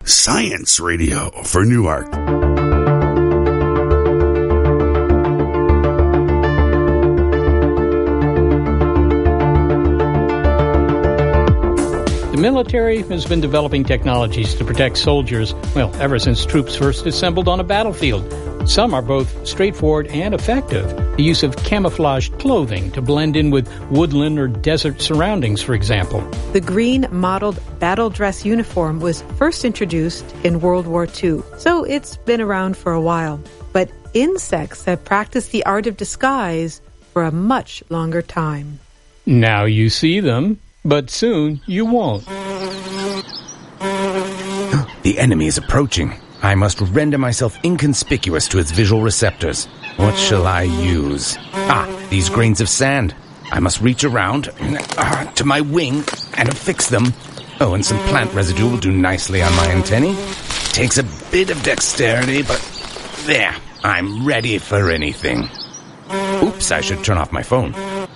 Science Radio for Newark. The military has been developing technologies to protect soldiers, ever since troops first assembled on a battlefield. Some are both straightforward and effective. The use of camouflaged clothing to blend in with woodland or desert surroundings, for example. The green mottled battle dress uniform was first introduced in World War II, so it's been around for a while. But insects have practiced the art of disguise for a much longer time. Now you see them, but soon you won't. The enemy is approaching. I must render myself inconspicuous to its visual receptors. What shall I use? These grains of sand. I must reach around to my wing and affix them. Oh, and some plant residue will do nicely on my antennae. Takes a bit of dexterity, but there, I'm ready for anything. Oops, I should turn off my phone.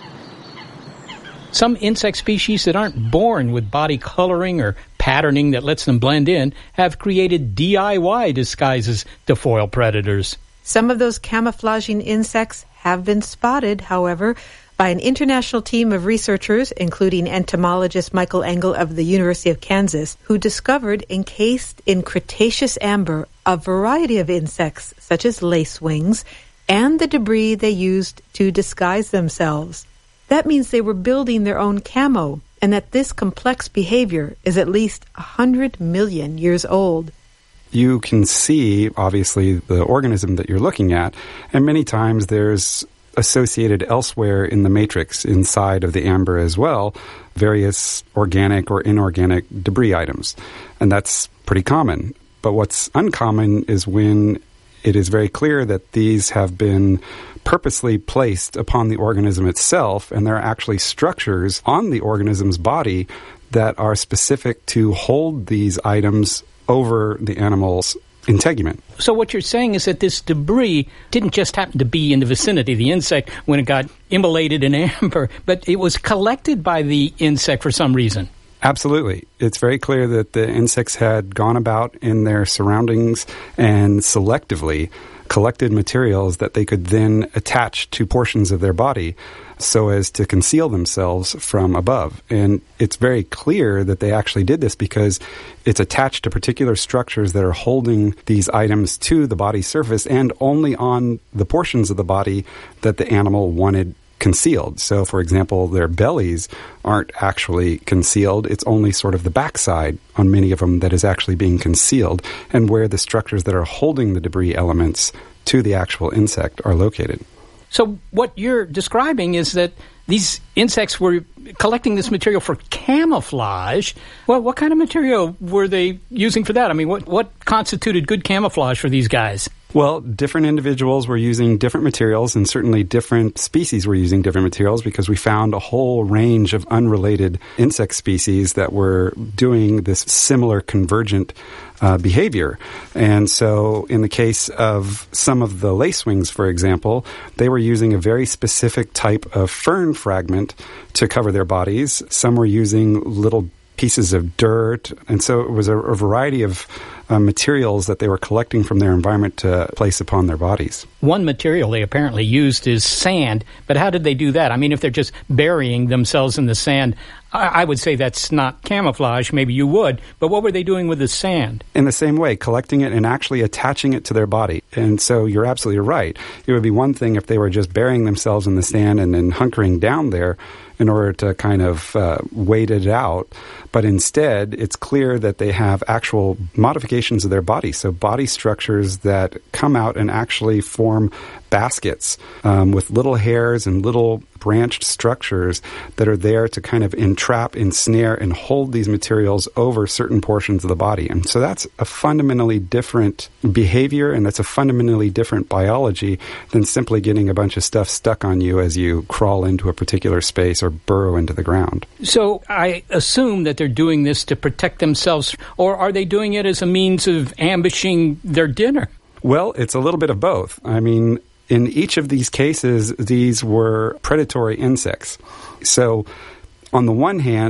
Some insect species that aren't born with body coloring or patterning that lets them blend in have created DIY disguises to foil predators. Some of those camouflaging insects have been spotted, however, by an international team of researchers, including entomologist Michael Engel of the University of Kansas, who discovered, encased in Cretaceous amber, a variety of insects, such as lacewings, and the debris they used to disguise themselves. That means they were building their own camo, and that this complex behavior is at least 100 million years old. You can see, obviously, the organism that you're looking at, and many times there's associated elsewhere in the matrix inside of the amber as well, various organic or inorganic debris items. And that's pretty common. But what's uncommon is when it is very clear that these have been purposely placed upon the organism itself, and there are actually structures on the organism's body that are specific to hold these items over the animal's integument. So what you're saying is that this debris didn't just happen to be in the vicinity of the insect when it got immolated in amber, but it was collected by the insect for some reason. Absolutely. It's very clear that the insects had gone about in their surroundings and selectively collected materials that they could then attach to portions of their body so as to conceal themselves from above. And it's very clear that they actually did this because it's attached to particular structures that are holding these items to the body surface and only on the portions of the body that the animal wanted concealed. So, for example, their bellies aren't actually concealed. It's only sort of the backside on many of them that is actually being concealed, and where the structures that are holding the debris elements to the actual insect are located. So what you're describing is that these insects were collecting this material for camouflage. Well, what kind of material were they using for that? I mean, what constituted good camouflage for these guys? Well, different individuals were using different materials, and certainly different species were using different materials, because we found a whole range of unrelated insect species that were doing this similar convergent behavior. And so in the case of some of the lacewings, for example, they were using a very specific type of fern fragment to cover their bodies. Some were using little pieces of dirt. And so it was a variety of materials that they were collecting from their environment to place upon their bodies. One material they apparently used is sand, but how did they do that? I mean, if they're just burying themselves in the sand, I would say that's not camouflage. Maybe you would. But what were they doing with the sand? In the same way, collecting it and actually attaching it to their body. And so you're absolutely right. It would be one thing if they were just burying themselves in the sand and then hunkering down there in order to kind of wait it out. But instead, it's clear that they have actual modifications of their body. So body structures that come out and actually form baskets with little hairs and little branched structures that are there to kind of entrap, ensnare, and hold these materials over certain portions of the body. And so that's a fundamentally different behavior, and that's a fundamentally different biology than simply getting a bunch of stuff stuck on you as you crawl into a particular space or burrow into the ground. So I assume that they're doing this to protect themselves, or are they doing it as a means of ambushing their dinner? Well, it's a little bit of both. I mean, in each of these cases, these were predatory insects. So, on the one hand,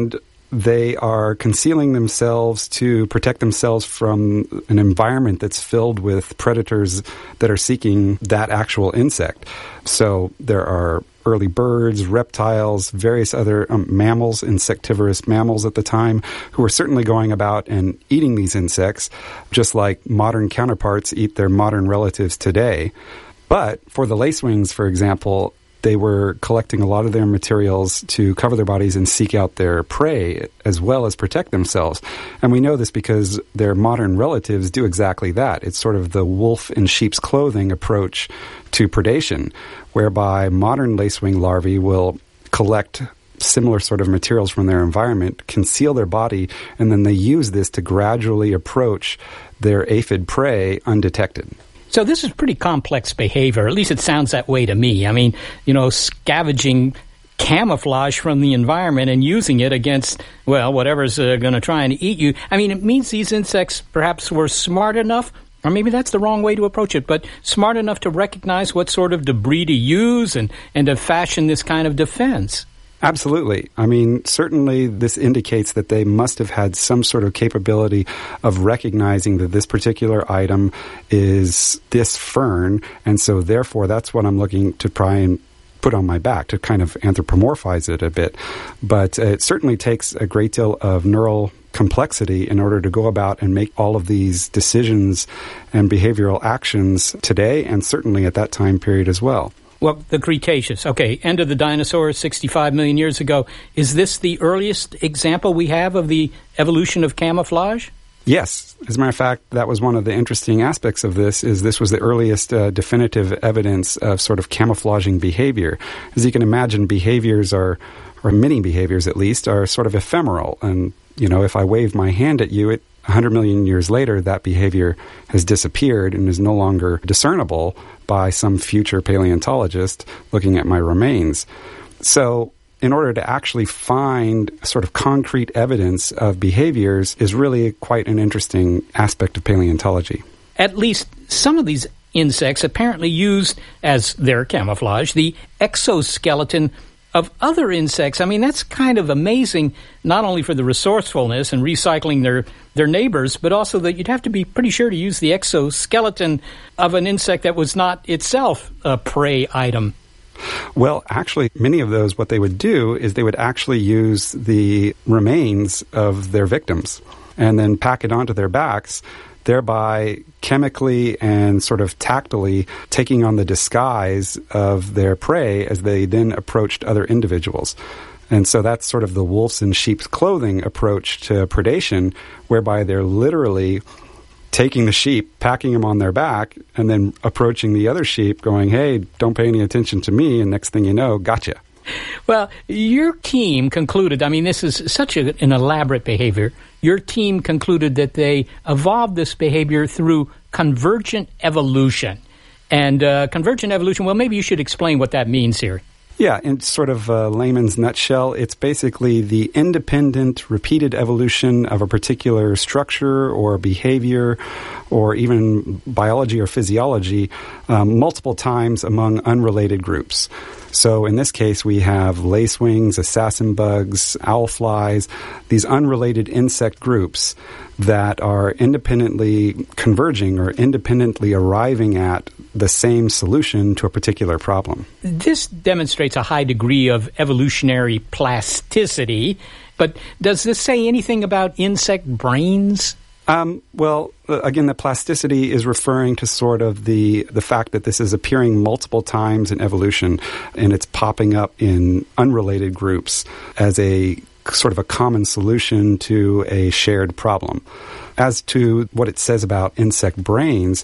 they are concealing themselves to protect themselves from an environment that's filled with predators that are seeking that actual insect. So there are early birds, reptiles, various other mammals, insectivorous mammals at the time, who were certainly going about and eating these insects, just like modern counterparts eat their modern relatives today. But for the lacewings, for example, they were collecting a lot of their materials to cover their bodies and seek out their prey as well as protect themselves. And we know this because their modern relatives do exactly that. It's sort of the wolf in sheep's clothing approach to predation, whereby modern lacewing larvae will collect similar sort of materials from their environment, conceal their body, and then they use this to gradually approach their aphid prey undetected. So this is pretty complex behavior. At least it sounds that way to me. I mean, scavenging camouflage from the environment and using it against, whatever's going to try and eat you. I mean, it means these insects perhaps were smart enough, or maybe that's the wrong way to approach it, but smart enough to recognize what sort of debris to use and to fashion this kind of defense. Absolutely. I mean, certainly this indicates that they must have had some sort of capability of recognizing that this particular item is this fern, and so therefore that's what I'm looking to try and put on my back, to kind of anthropomorphize it a bit. But it certainly takes a great deal of neural complexity in order to go about and make all of these decisions and behavioral actions today, and certainly at that time period as well. Well, the Cretaceous. Okay, end of the dinosaurs, 65 million years ago. Is this the earliest example we have of the evolution of camouflage? Yes. As a matter of fact, that was one of the interesting aspects of this, is this was the earliest definitive evidence of sort of camouflaging behavior. As you can imagine, behaviors or many behaviors at least, are sort of ephemeral. And, if I wave my hand at you, 100 million years later, that behavior has disappeared and is no longer discernible by some future paleontologist looking at my remains. So in order to actually find sort of concrete evidence of behaviors is really quite an interesting aspect of paleontology. At least some of these insects apparently used as their camouflage the exoskeleton of other insects. I mean, that's kind of amazing, not only for the resourcefulness and recycling their neighbors, but also that you'd have to be pretty sure to use the exoskeleton of an insect that was not itself a prey item. Well, actually, many of those, what they would do is they would actually use the remains of their victims and then pack it onto their backs, thereby chemically and sort of tactily taking on the disguise of their prey as they then approached other individuals. And so that's sort of the wolves in sheep's clothing approach to predation, whereby they're literally taking the sheep, packing them on their back, and then approaching the other sheep going, hey, don't pay any attention to me, and next thing you know, gotcha. Well, your team concluded, I mean, this is such an elaborate behavior. Your team concluded that they evolved this behavior through convergent evolution. And convergent evolution, well, maybe you should explain what that means here. Yeah, in sort of a layman's nutshell, it's basically the independent, repeated evolution of a particular structure or behavior or even biology or physiology multiple times among unrelated groups. So in this case, we have lacewings, assassin bugs, owl flies, these unrelated insect groups that are independently converging or independently arriving at the same solution to a particular problem. This demonstrates a high degree of evolutionary plasticity, but does this say anything about insect brains? Well, again, the plasticity is referring to sort of the fact that this is appearing multiple times in evolution, and it's popping up in unrelated groups as a sort of a common solution to a shared problem. As to what it says about insect brains,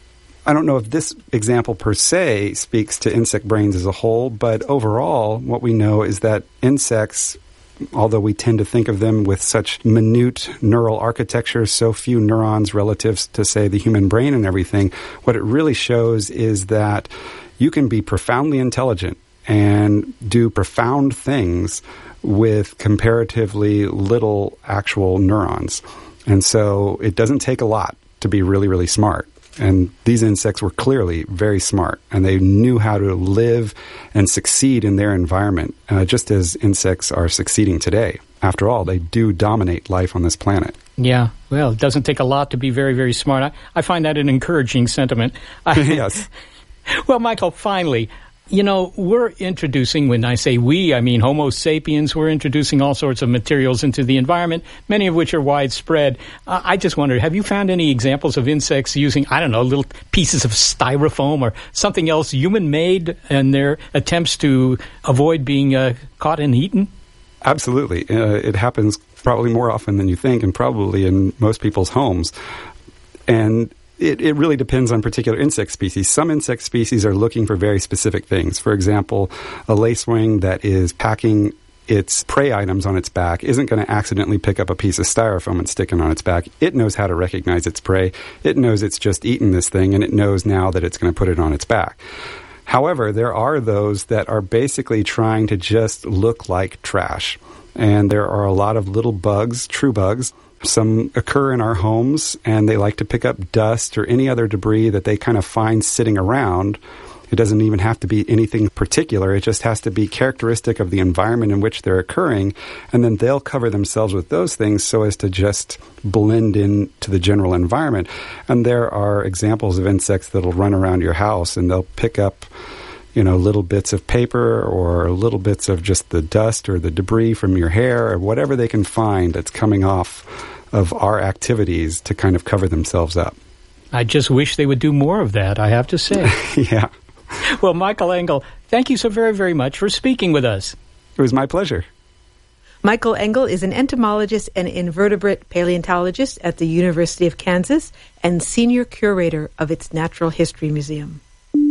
I don't know if this example per se speaks to insect brains as a whole, but overall, what we know is that insects, although we tend to think of them with such minute neural architecture, so few neurons relative to, say, the human brain and everything, what it really shows is that you can be profoundly intelligent and do profound things with comparatively little actual neurons. And so it doesn't take a lot to be really, really smart. And these insects were clearly very smart, and they knew how to live and succeed in their environment, just as insects are succeeding today. After all, they do dominate life on this planet. Yeah, well, it doesn't take a lot to be very, very smart. I find that an encouraging sentiment. Yes. Well, Michael, finally, we're introducing, when I say we, I mean Homo sapiens, we're introducing all sorts of materials into the environment, many of which are widespread. I just wondered, have you found any examples of insects using, little pieces of styrofoam or something else human-made in their attempts to avoid being caught and eaten? Absolutely. It happens probably more often than you think, and probably in most people's homes. And it really depends on particular insect species. Some insect species are looking for very specific things. For example, a lacewing that is packing its prey items on its back isn't going to accidentally pick up a piece of styrofoam and stick it on its back. It knows how to recognize its prey. It knows it's just eaten this thing, and it knows now that it's going to put it on its back. However, there are those that are basically trying to just look like trash. And there are a lot of little bugs, true bugs. Some occur in our homes, and they like to pick up dust or any other debris that they kind of find sitting around. It doesn't even have to be anything particular. It just has to be characteristic of the environment in which they're occurring, and then they'll cover themselves with those things so as to just blend into the general environment. And there are examples of insects that'll run around your house, and they'll pick up little bits of paper or little bits of just the dust or the debris from your hair or whatever they can find that's coming off of our activities to kind of cover themselves up. I just wish they would do more of that, I have to say. Yeah. Well, Michael Engel, thank you so very, very much for speaking with us. It was my pleasure. Michael Engel is an entomologist and invertebrate paleontologist at the University of Kansas and senior curator of its Natural History Museum.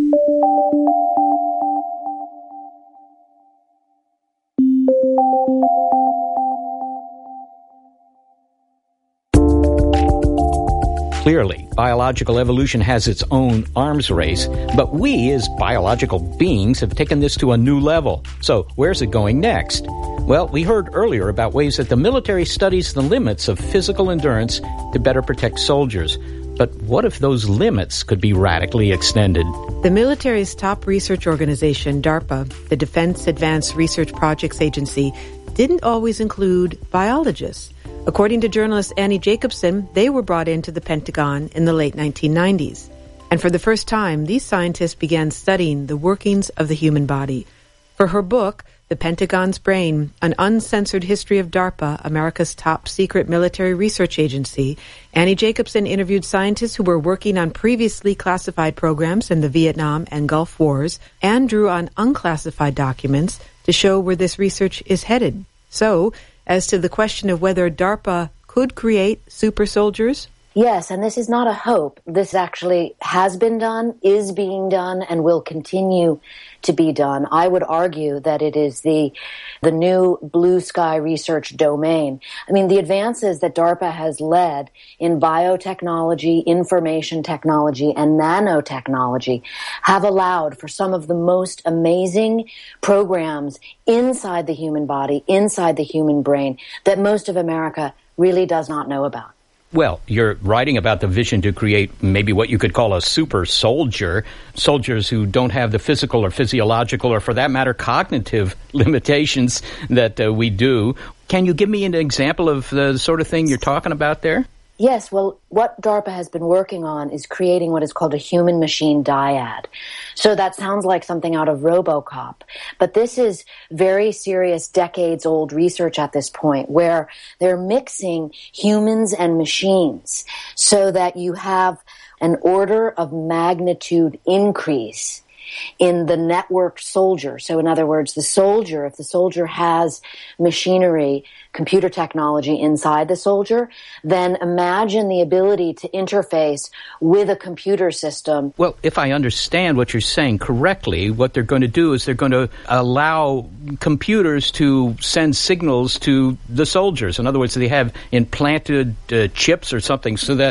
Clearly, biological evolution has its own arms race, but we, as biological beings, have taken this to a new level. So, where's it going next? Well, we heard earlier about ways that the military studies the limits of physical endurance to better protect soldiers. But what if those limits could be radically extended? The military's top research organization, DARPA, the Defense Advanced Research Projects Agency, didn't always include biologists. According to journalist Annie Jacobson, they were brought into the Pentagon in the late 1990s. And for the first time, these scientists began studying the workings of the human body. For her book, The Pentagon's Brain, An Uncensored History of DARPA, America's top secret military research agency, Annie Jacobson interviewed scientists who were working on previously classified programs in the Vietnam and Gulf Wars and drew on unclassified documents to show where this research is headed. So, as to the question of whether DARPA could create super soldiers? Yes, and this is not a hope. This actually has been done, is being done, and will continue to be done. I would argue that it is the new blue sky research domain. I mean, the advances that DARPA has led in biotechnology, information technology, and nanotechnology have allowed for some of the most amazing programs inside the human body, inside the human brain, that most of America really does not know about. Well, you're writing about the vision to create maybe what you could call a super soldier, soldiers who don't have the physical or physiological or, for that matter, cognitive limitations that we do. Can you give me an example of the sort of thing you're talking about there? Yes, well, what DARPA has been working on is creating what is called a human-machine dyad. So that sounds like something out of RoboCop. But this is very serious, decades-old research at this point, where they're mixing humans and machines so that you have an order of magnitude increase in the networked soldier. So in other words, the soldier, if the soldier has machinery, computer technology inside the soldier, then imagine the ability to interface with a computer system. Well, if I understand what you're saying correctly, what they're going to do is they're going to allow computers to send signals to the soldiers. In other words, they have implanted chips or something so that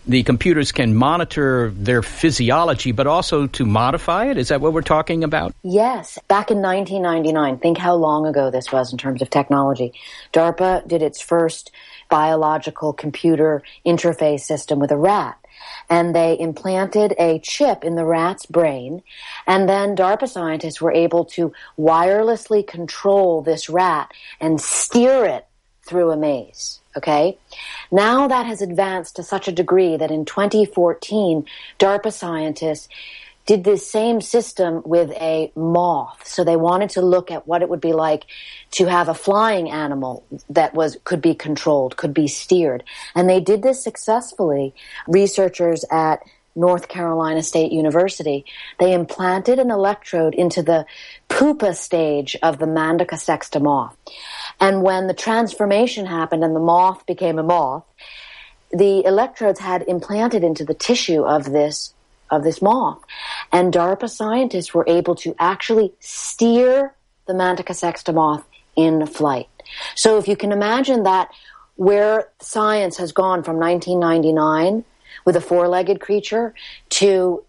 the computers can monitor their physiology, but also to modify it? Is that what we're talking about? Yes. Back in 1999, think how long ago this was in terms of technology. DARPA did its first biological computer interface system with a rat. And they implanted a chip in the rat's brain, and then DARPA scientists were able to wirelessly control this rat and steer it through a maze. Okay? Now that has advanced to such a degree that in 2014, DARPA scientists did this same system with a moth. So they wanted to look at what it would be like to have a flying animal that could be controlled, could be steered. And they did this successfully. Researchers at North Carolina State University, they implanted an electrode into the pupa stage of the Manduca sexta moth. And when the transformation happened and the moth became a moth, the electrodes had implanted into the tissue of this moth. And DARPA scientists were able to actually steer the Manduca sexta moth in flight. So if you can imagine that where science has gone from 1999 with a four-legged creature to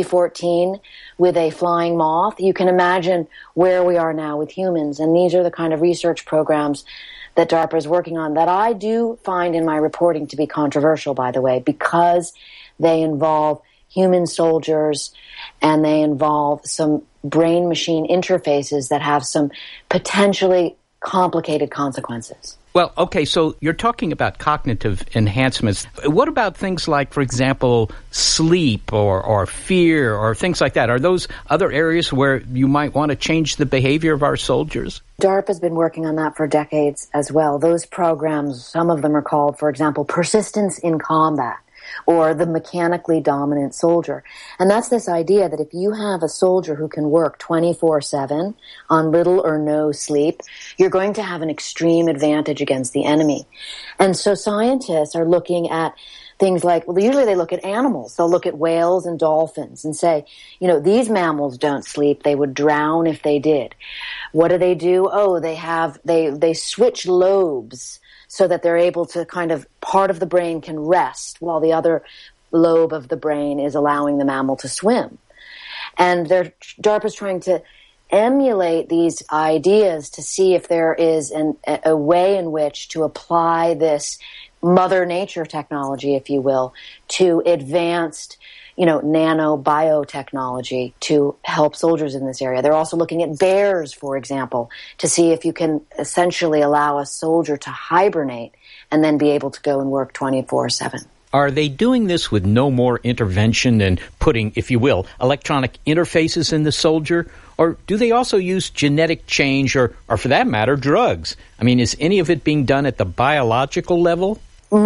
2014 with a flying moth, you can imagine where we are now with humans. And these are the kind of research programs that DARPA is working on that I do find in my reporting to be controversial, by the way, because they involve human soldiers and they involve some brain-machine interfaces that have some potentially complicated consequences. Well, okay, so you're talking about cognitive enhancements. What about things like, for example, sleep or fear or things like that? Are those other areas where you might want to change the behavior of our soldiers? DARPA's been working on that for decades as well. Those programs, some of them are called, for example, Persistence in Combat, or the mechanically dominant soldier. And that's this idea that if you have a soldier who can work 24/7 on little or no sleep, you're going to have an extreme advantage against the enemy. And so scientists are looking at things like, well, usually they look at animals. They'll look at whales and dolphins and say, you know, these mammals don't sleep. They would drown if they did. What do? Oh, they switch lobes so that they're able to part of the brain can rest while the other lobe of the brain is allowing the mammal to swim. And DARPA's trying to emulate these ideas to see if there is a way in which to apply this Mother Nature technology, if you will, to advanced nanobiotechnology to help soldiers in this area. They're also looking at bears, for example, to see if you can essentially allow a soldier to hibernate and then be able to go and work 24/7. Are they doing this with no more intervention than putting, if you will, electronic interfaces in the soldier? Or do they also use genetic change or for that matter, drugs? I mean, is any of it being done at the biological level?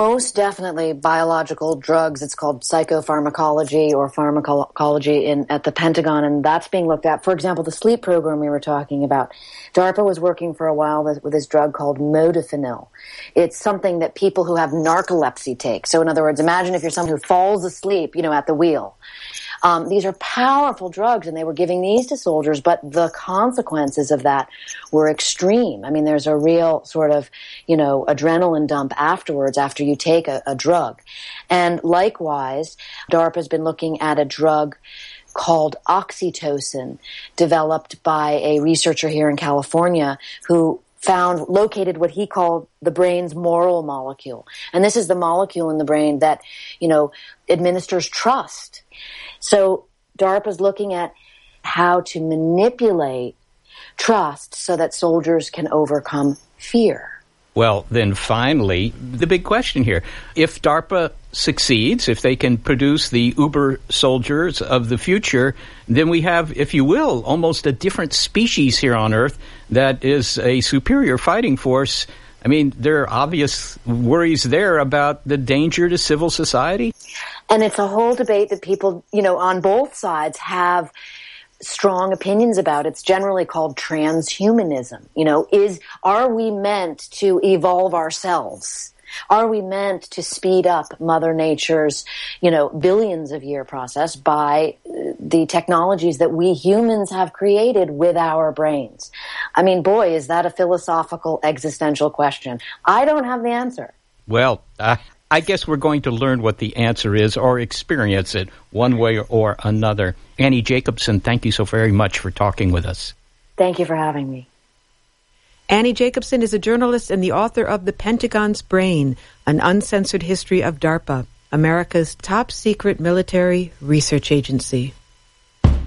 Most definitely biological drugs. It's called psychopharmacology or pharmacology at the Pentagon, and that's being looked at. For example, the sleep program we were talking about. DARPA was working for a while with this drug called modafinil. It's something that people who have narcolepsy take. So in other words, imagine if you're someone who falls asleep, at the wheel. These are powerful drugs, and they were giving these to soldiers, but the consequences of that were extreme. I mean, there's a real sort of, adrenaline dump afterwards after you take a drug. And likewise, DARPA has been looking at a drug called oxytocin, developed by a researcher here in California who located what he called the brain's moral molecule. And this is the molecule in the brain that, administers trust. So DARPA is looking at how to manipulate trust so that soldiers can overcome fear. Well, then finally, the big question here. If DARPA succeeds, if they can produce the uber soldiers of the future, then we have, if you will, almost a different species here on Earth that is a superior fighting force. I mean, there are obvious worries there about the danger to civil society. And it's a whole debate that people, on both sides have strong opinions about. It's generally called transhumanism. Are we meant to evolve ourselves? Are we meant to speed up Mother Nature's, billions of year process by the technologies that we humans have created with our brains? I mean, is that a philosophical, existential question? I don't have the answer. Well, I guess we're going to learn what the answer is or experience it one way or another. Annie Jacobsen, thank you so very much for talking with us. Thank you for having me. Annie Jacobsen is a journalist and the author of The Pentagon's Brain, an uncensored history of DARPA, America's top secret military research agency.